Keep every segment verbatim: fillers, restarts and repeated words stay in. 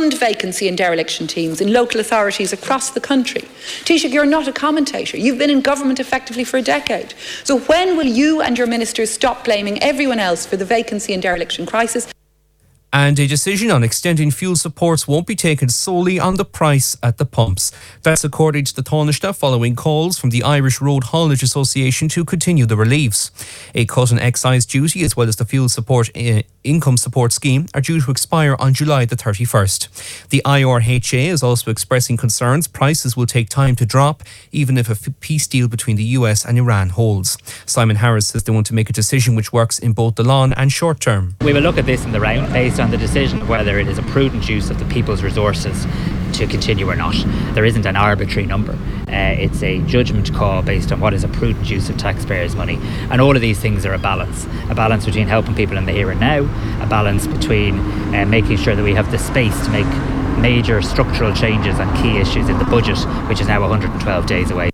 fund vacancy and dereliction teams in local authorities across the country. Taoiseach, you're not a commentator. You've been in government effectively for a decade. So when will you and your ministers stop blaming everyone else for the vacancy and dereliction crisis? And a decision on extending fuel supports won't be taken solely on the price at the pumps. That's according to the Taoiseach, following calls from the Irish Road Haulage Association to continue the reliefs. A cut in excise duty as well as the fuel support uh, income support scheme are due to expire on July the thirty-first. The I R H A is also expressing concerns prices will take time to drop even if a peace deal between the U S and Iran holds. Simon Harris says they want to make a decision which works in both the long and short term. We will look at this in the round based on the decision of whether it is a prudent use of the people's resources to continue or not. There isn't an arbitrary number. Uh, it's a judgment call based on what is a prudent use of taxpayers' money. And all of these things are a balance. A balance between helping people in the here and now, a balance between uh, making sure that we have the space to make major structural changes on key issues in the budget, which is now one hundred twelve days away.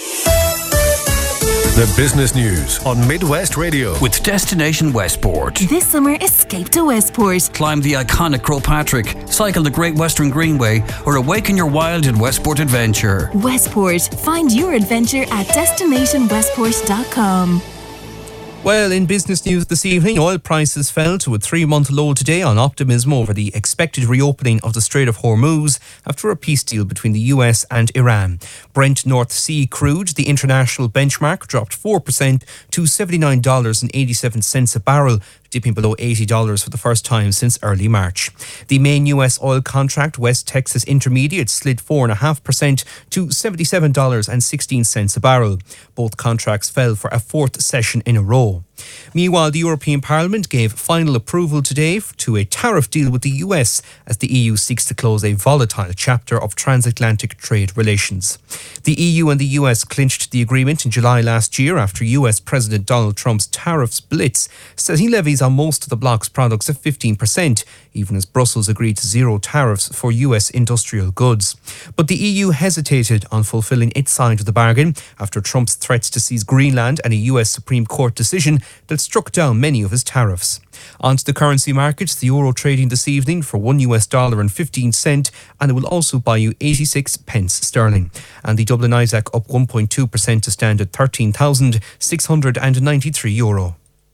The business news on Midwest Radio with Destination Westport. This summer, escape to Westport. Climb the iconic Croagh Patrick, cycle the Great Western Greenway, or awaken your wild in Westport Adventure. Westport. Find your adventure at destination westport dot com. Well, in business news this evening, oil prices fell to a three-month low today on optimism over the expected reopening of the Strait of Hormuz after a peace deal between the U S and Iran. Brent North Sea crude, the international benchmark, dropped four percent to seventy-nine dollars and eighty-seven cents a barrel, dipping below eighty dollars for the first time since early March. The main U S oil contract, West Texas Intermediate, slid four point five percent to seventy-seven dollars and sixteen cents a barrel. Both contracts fell for a fourth session in a row. Meanwhile, the European Parliament gave final approval today to a tariff deal with the U S as the E U seeks to close a volatile chapter of transatlantic trade relations. The E U and the U S clinched the agreement in July last year after U S President Donald Trump's tariffs blitz said he levies on most of the bloc's products at fifteen percent, even as Brussels agreed to zero tariffs for U S industrial goods. But the E U hesitated on fulfilling its side of the bargain after Trump's threats to seize Greenland and a U S Supreme Court decision that struck down many of his tariffs. On to the currency markets, the euro trading this evening for one U S dollar and fifteen cent, and it will also buy you eighty-six pence sterling. And the Dublin Isaac up one point two percent to stand at thirteen thousand six hundred ninety-three euro.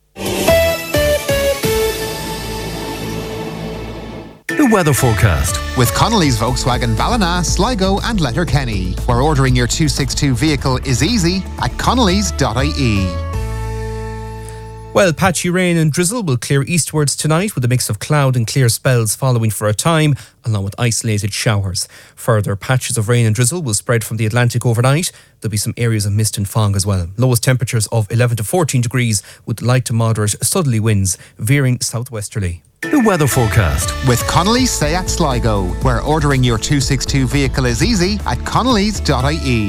The weather forecast with Connolly's Volkswagen Ballina, Sligo and Letterkenny, where ordering your two sixty-two vehicle is easy at connellys dot I E. Well, patchy rain and drizzle will clear eastwards tonight with a mix of cloud and clear spells following for a time, along with isolated showers. Further patches of rain and drizzle will spread from the Atlantic overnight. There'll be some areas of mist and fog as well. Lowest temperatures of eleven to fourteen degrees with light to moderate southerly winds veering southwesterly. The weather forecast with Connolly's Seat Sligo, where ordering your two sixty-two vehicle is easy at connellys dot I E.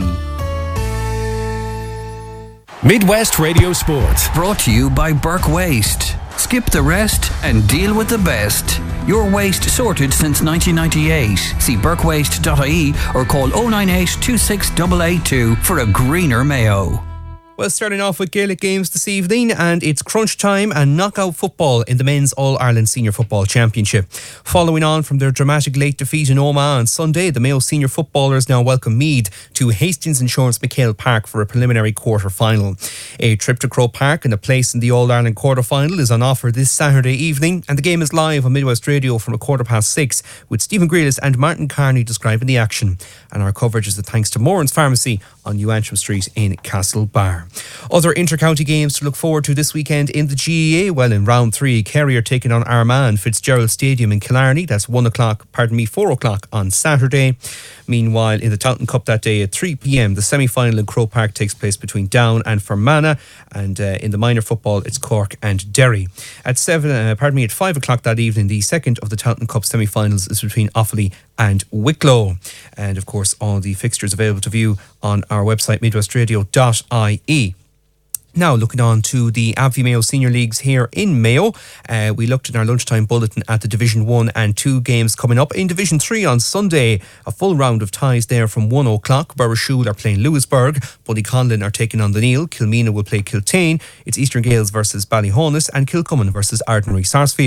Midwest Radio Sport. Brought to you by Burke Waste. Skip the rest and deal with the best. Your waste sorted since nineteen ninety-eight. See burke waste dot I E or call oh nine eight two six eight eight two for a greener Mayo. Well, starting off with Gaelic games this evening, and it's crunch time and knockout football in the Men's All-Ireland Senior Football Championship. Following on from their dramatic late defeat in Omagh on Sunday, the Mayo senior footballers now welcome Meath to Hastings Insurance McHale Park for a preliminary quarter-final. A trip to Croagh Park and a place in the All-Ireland quarter-final is on offer this Saturday evening, and the game is live on Midwest Radio from a quarter past six, with Stephen Grealis and Martin Carney describing the action. And our coverage is a thanks to Moran's Pharmacy on New Antrim Street in Castlebar. Other inter-county games to look forward to this weekend in the G E A. Well, in round three, Kerry are taking on Armagh, Fitzgerald Stadium in Killarney. That's one o'clock, pardon me, four o'clock on Saturday. Meanwhile, in the Tailteann Cup that day at three p.m, the semi-final in Croagh Park takes place between Down and Fermanagh. And uh, in the minor football, it's Cork and Derry. At seven, uh, pardon me, at five o'clock that evening, the second of the Tailteann Cup semi-finals is between Offaly and Wicklow. And of course, all the fixtures available to view on our website, midwest radio dot I E. Now, looking on to the Abbey Mayo Senior Leagues here in Mayo. Uh, we looked in our lunchtime bulletin at the Division one and two games coming up. In Division three on Sunday, a full round of ties there from one o'clock. Burrishoole are playing Lewisburg. Ballyconlin are taking on the Neil. Kilmeena will play Kiltane. It's Eastern Gales versus Ballyhonus and Kilcummin versus Ardnary Sarsfields.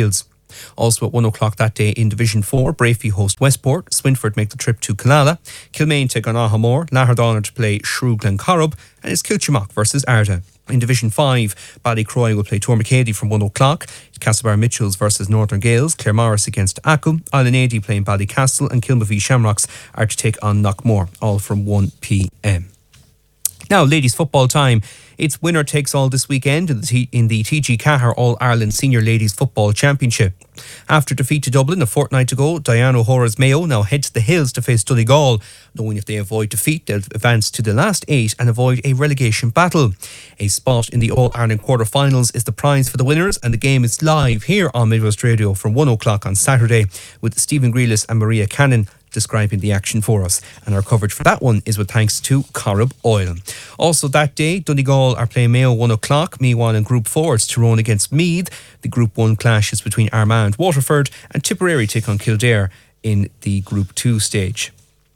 Also at one o'clock that day in Division four, Brafey host Westport, Swinford make the trip to Killala, Kilmaine take on Ahamore, Lahardonner to play Shrewd Glencorrib, and it's Kilchimock versus Arda. In Division five, Ballycroy will play Tormacady from one o'clock, Castlebar Mitchells versus Northern Gales, Claremorris against Acum, Island Ady playing Ballycastle, and Kilmavie Shamrocks are to take on Knockmore, all from one p.m. Now, ladies football time. It's winner takes all this weekend in the, T- in the T G Cahir All-Ireland Senior Ladies Football Championship. After defeat to Dublin a fortnight ago, Diane O'Hora's Mayo now head to the hills to face Donegal. Knowing if they avoid defeat, they'll advance to the last eight and avoid a relegation battle. A spot in the All-Ireland quarter-finals is the prize for the winners, and the game is live here on Midwest Radio from one o'clock on Saturday with Stephen Grealis and Maria Cannon describing the action for us. And our coverage for that one is with thanks to Corrib Oil. Also that day, Donegal are playing Mayo one o'clock. Meanwhile in Group four, it's Tyrone against Meath. The Group one clash is between Armagh and Waterford, and Tipperary take on Kildare in the Group two stage.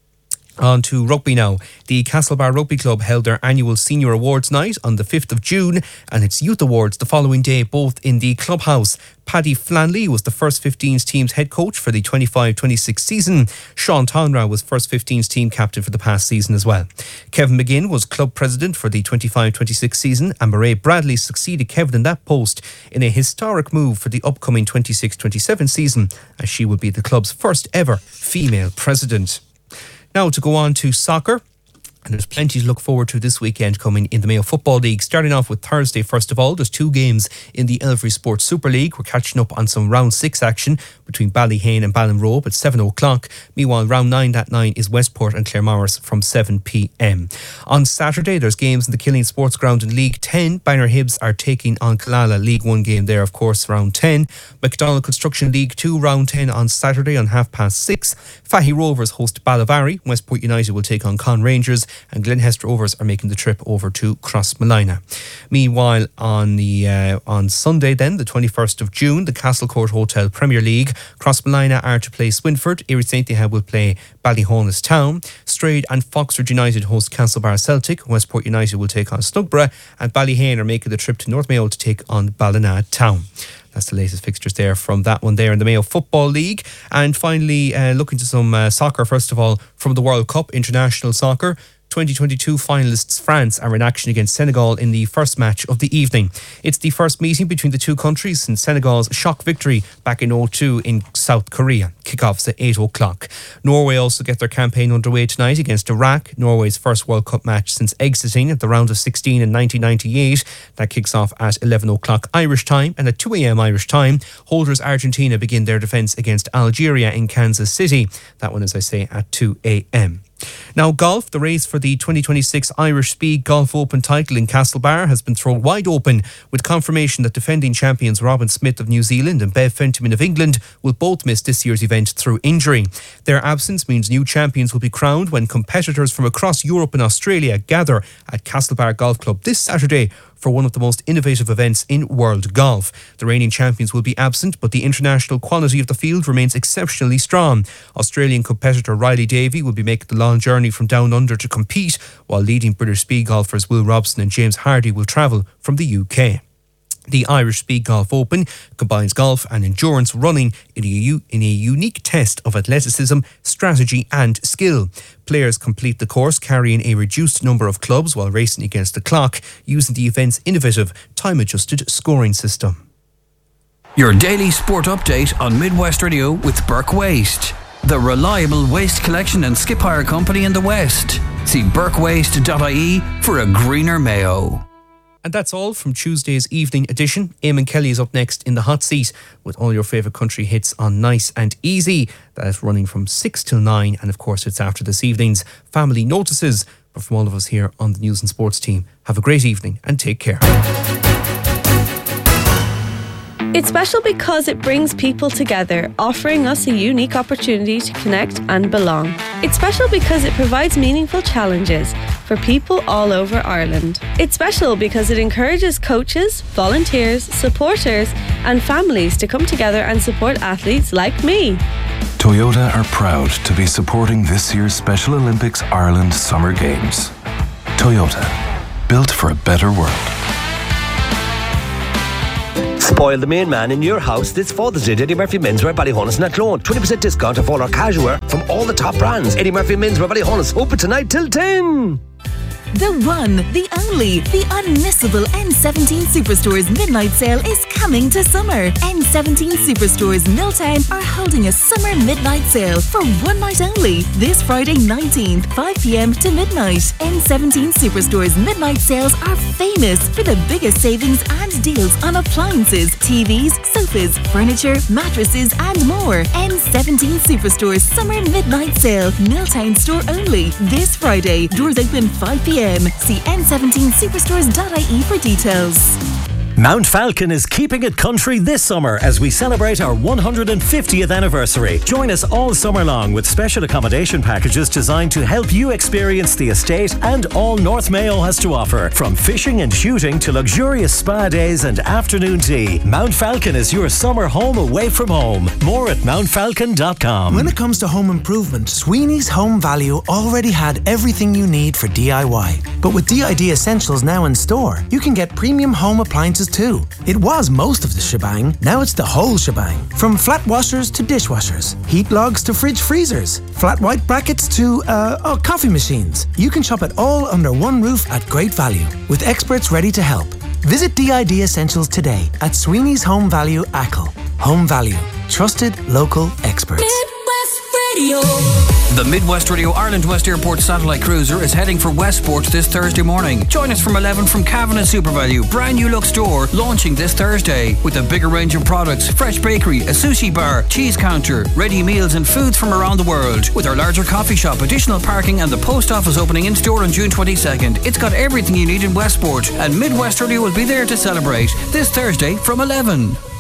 On to rugby now. The Castlebar Rugby Club held their annual Senior Awards Night on the fifth of June, and its Youth Awards the following day, both in the clubhouse. Paddy Flanley was the First fifteens team's head coach for the twenty-five twenty-six season. Sean Tonra was First fifteens team captain for the past season as well. Kevin McGinn was club president for the twenty-five twenty-six season, and Mairead Bradley succeeded Kevin in that post in a historic move for the upcoming twenty-six twenty-seven season, as she will be the club's first ever female president. Now to go on to soccer. And there's plenty to look forward to this weekend coming in the Mayo Football League. Starting off with Thursday, first of all, there's two games in the Elvery Sports Super League. We're catching up on some round six action between Ballyhane and Ballinrobe at seven o'clock. Meanwhile, round nine that night is Westport and Claremorris from seven p.m. On Saturday, there's games in the Killeen Sports Ground in League ten. Bangor Hibs are taking on Killala. League one game there, of course, round ten. McDonald Construction League two, round ten on Saturday on half past six. Fahy Rovers host Ballavary. Westport United will take on Con Rangers, and Glenhester Rovers are making the trip over to Crossmolina. Meanwhile, on the uh, on Sunday then, the twenty-first of June, the Castlecourt Hotel Premier League, Crossmolina are to play Swinford, Erie Saint will play Ballyhonus Town, Strayed and Foxford United host Castlebar Celtic, Westport United will take on Snugborough, and Ballyhane are making the trip to North Mayo to take on Ballina Town. That's the latest fixtures there from that one there in the Mayo Football League. And finally, uh, looking to some uh, soccer, first of all, from the World Cup, international soccer. twenty twenty-two finalists France are in action against Senegal in the first match of the evening. It's the first meeting between the two countries since Senegal's shock victory back in oh two in South Korea. Kickoffs at eight o'clock. Norway also get their campaign underway tonight against Iraq, Norway's first World Cup match since exiting at the round of sixteen in nineteen ninety-eight. That kicks off at eleven o'clock Irish time, and at two a.m. Irish time, holders Argentina begin their defence against Algeria in Kansas City. That one, as I say, at two a.m. Now golf, the race for the twenty twenty-six Irish Speed Golf Open title in Castlebar has been thrown wide open, with confirmation that defending champions Robin Smith of New Zealand and Bev Fentiman of England will both miss this year's event through injury. Their absence means new champions will be crowned when competitors from across Europe and Australia gather at Castlebar Golf Club this Saturday for one of the most innovative events in world golf. The reigning champions will be absent, but the international quality of the field remains exceptionally strong. Australian competitor Riley Davey will be making the long journey from down under to compete, while leading British speed golfers Will Robson and James Hardy will travel from the U K. The Irish Speed Golf Open combines golf and endurance running in a, u- in a unique test of athleticism, strategy and skill. Players complete the course carrying a reduced number of clubs while racing against the clock, using the event's innovative time-adjusted scoring system. Your daily sport update on Midwest Radio with Burke Waste, the reliable waste collection and skip hire company in the West. See burke waste dot I E for a greener Mayo. And that's all from Tuesday's evening edition. Eamon Kelly is up next in the hot seat with all your favourite country hits on Nice and Easy. That is running from six till nine, and of course it's after this evening's Family Notices. But from all of us here on the News and Sports team, have a great evening and take care. It's special because it brings people together, offering us a unique opportunity to connect and belong. It's special because it provides meaningful challenges for people all over Ireland. It's special because it encourages coaches, volunteers, supporters and families to come together and support athletes like me. Toyota are proud to be supporting this year's Special Olympics Ireland Summer Games. Toyota, built for a better world. Spoil the main man in your house this Father's Day. Eddie Murphy Menswear, Ballyhonus and Athlone. twenty percent discount off all our casual wear from all the top brands. Eddie Murphy Menswear, Ballyhonus. Open tonight till ten. The one, the only, the unmissable N seventeen Superstores midnight sale is coming to summer. N seventeen Superstores Milltown are holding a summer midnight sale for one night only. This Friday nineteenth, five p.m. to midnight. N seventeen Superstores midnight sales are famous for the biggest savings and deals on appliances, T Vs, sofas, furniture, mattresses and more. N seventeen Superstores summer midnight sale, Milltown store only. This Friday, doors open five p.m. See N seventeen superstores dot I E for details. Mount Falcon is keeping it country this summer as we celebrate our one hundred fiftieth anniversary. Join us all summer long with special accommodation packages designed to help you experience the estate and all North Mayo has to offer. From fishing and shooting to luxurious spa days and afternoon tea, Mount Falcon is your summer home away from home. More at mount falcon dot com. When it comes to home improvement, Sweeney's Home Value already had everything you need for D I Y. But with D I D Essentials now in store, you can get premium home appliances too. It was most of the shebang, now it's the whole shebang. From flat washers to dishwashers, heat logs to fridge freezers, flat white brackets to, uh, oh, coffee machines. You can shop it all under one roof at great value, with experts ready to help. Visit D I D Essentials today at Sweeney's Home Value Ackle. Home Value. Trusted local experts. The Midwest Radio Ireland West Airport satellite cruiser is heading for Westport this Thursday morning. Join us from eleven from Cavan and SuperValue, brand new look store, launching this Thursday with a bigger range of products, fresh bakery, a sushi bar, cheese counter, ready meals and foods from around the world. With our larger coffee shop, additional parking and the post office opening in store on June twenty-second. It's got everything you need in Westport, and Midwest Radio will be there to celebrate this Thursday from eleven.